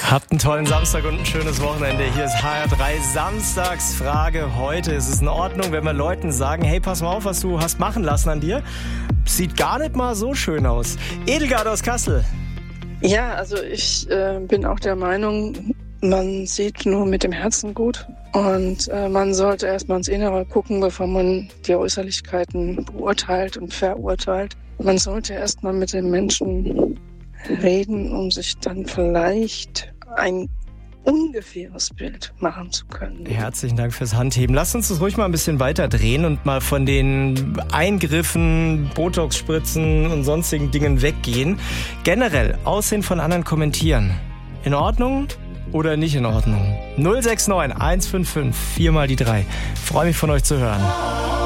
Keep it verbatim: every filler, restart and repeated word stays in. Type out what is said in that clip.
Habt einen tollen Samstag und ein schönes Wochenende. Hier ist H R drei Samstagsfrage. Heute ist es in Ordnung, wenn wir Leuten sagen, hey, pass mal auf, was du hast machen lassen an dir. Sieht gar nicht mal so schön aus. Edelgard aus Kassel. Ja, also ich äh, bin auch der Meinung, man sieht nur mit dem Herzen gut. Und äh, man sollte erstmal ins Innere gucken, bevor man die Äußerlichkeiten beurteilt und verurteilt. Man sollte erstmal mit den Menschen reden, um sich dann vielleicht ein ungefähres Bild machen zu können. Herzlichen Dank fürs Handheben. Lasst uns das ruhig mal ein bisschen weiter drehen und mal von den Eingriffen, Botox-Spritzen und sonstigen Dingen weggehen. Generell Aussehen von anderen kommentieren. In Ordnung oder nicht in Ordnung? null sechs neun eins fünf fünf vier mal die drei. Freue mich von euch zu hören.